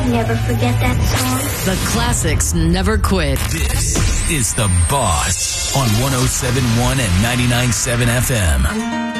Never forget that song. The classics never quit. This is The Boss on 107.1 and 99.7 FM.